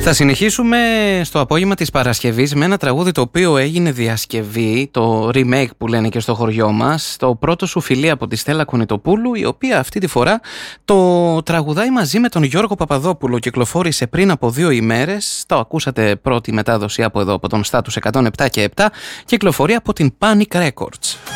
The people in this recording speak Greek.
Θα συνεχίσουμε στο απόγευμα της Παρασκευής με ένα τραγούδι το οποίο έγινε διασκευή, το remake που λένε και στο χωριό μας, το πρώτο σου φιλί από τη Στέλλα Κονιτοπούλου, η οποία αυτή τη φορά το τραγουδάει μαζί με τον Γιώργο Παπαδόπουλο. Κυκλοφόρησε πριν από 2 ημέρες, το ακούσατε πρώτη μετάδοση από εδώ, από τον Status 107 και 7, κυκλοφορεί από την Panic Records.